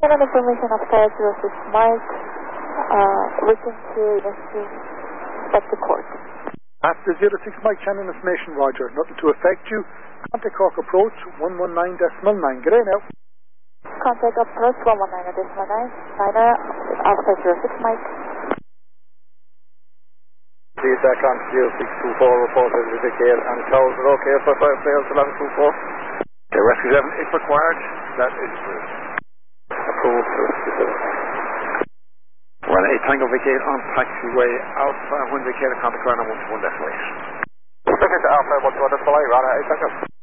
Channel information of Star 06 Mike, written to the court. After 06 Mike channel information, Roger. Nothing to affect you. Contact Cork approach 119.9. Good day now. Contact approach 119.9. Niner, Alpha 06 Mike. Feedback on 0624 reported with the gale and clouds are okay for 5 players along 24. Okay, rescue 7 if required. That is approved. Well, a Tango Vacate on taxiway Alpha 1 Vacate contact ground on 121 destination. Looking to Alpha 121 destination, Rana 8 Tango.